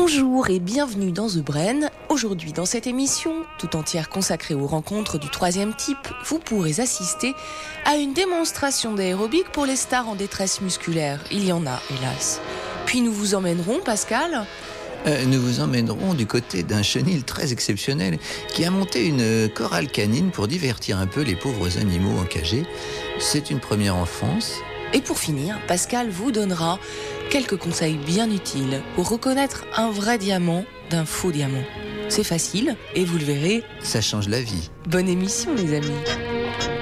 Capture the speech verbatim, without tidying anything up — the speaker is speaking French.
Bonjour et bienvenue dans The Brain. Aujourd'hui dans cette émission, tout entière consacrée aux rencontres du troisième type, vous pourrez assister à une démonstration d'aérobic pour les stars en détresse musculaire. Il y en a, hélas. Puis nous vous emmènerons, Pascal Euh, nous vous emmènerons du côté d'un chenil très exceptionnel qui a monté une chorale canine pour divertir un peu les pauvres animaux encagés. C'est une première en France. Et pour finir, Pascal vous donnera quelques conseils bien utiles pour reconnaître un vrai diamant d'un faux diamant. C'est facile et vous le verrez, Ça change la vie. bonne émission les amis.